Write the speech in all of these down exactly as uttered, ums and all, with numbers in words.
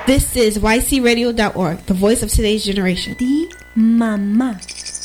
This is y c radio dot org, the voice of today's generation. Di mamá.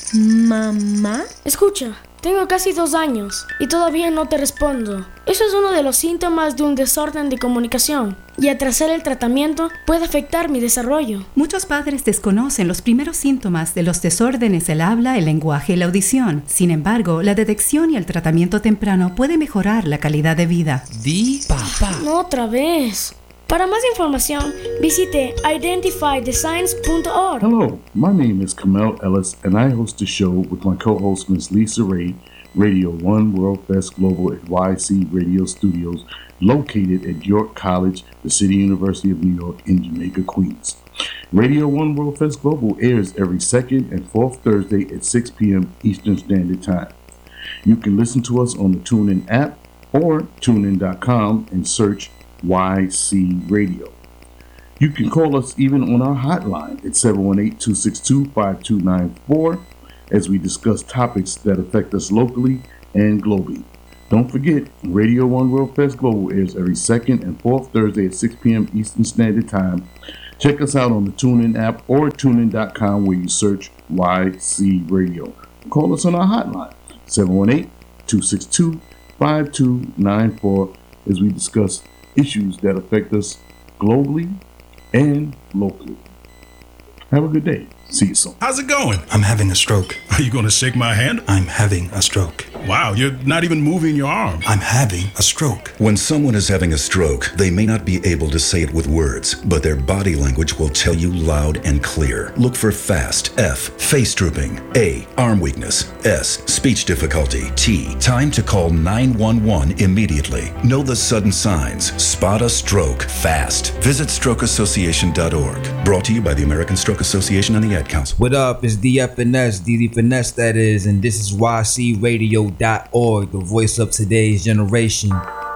Mamá. Escucha, tengo casi dos años y todavía no te respondo. Eso es uno de los síntomas de un desorden de comunicación y atrasar el tratamiento puede afectar mi desarrollo. Muchos padres desconocen los primeros síntomas de los desórdenes del habla, el lenguaje y la audición. Sin embargo, la detección y el tratamiento temprano puede mejorar la calidad de vida. Di papá. No otra vez. Para más información, visite identify the signs dot org. Hello, my name is Kamel Ellis, and I host a show with my co-host Miz Lisa Ray, Radio One World Fest Global at Y C Radio Studios, located at York College, the City University of New York in Jamaica, Queens. Radio One World Fest Global airs every second and fourth Thursday at six p.m. Eastern Standard Time. You can listen to us on the TuneIn app or tune in dot com and search Y C Radio. You can call us even on our hotline at seven one eight, two six two, five two nine four as we discuss topics that affect us locally and globally. Don't forget, Radio One World Fest Global airs every second and fourth Thursday at six p.m. Eastern Standard Time. Check us out on the TuneIn app or tune in dot com where you search Y C Radio. Call us on our hotline, seven one eight, two six two, five two nine four, as we discuss issues that affect us globally and locally. Have a good day. See you soon. How's it going? I'm having a stroke. Are you going to shake my hand? I'm having a stroke. Wow, you're not even moving your arm. I'm having a stroke. When someone is having a stroke, they may not be able to say it with words, but their body language will tell you loud and clear. Look for FAST, F, face drooping, A, arm weakness, S, speech difficulty, T, time to call nine one one immediately. Know the sudden signs. Spot a stroke fast. Visit stroke association dot org. Brought to you by the American Stroke Association and the Ad Council. What up? It's D F N S, D D Finesse that is, and this is Y C radio dot org, the voice of today's generation.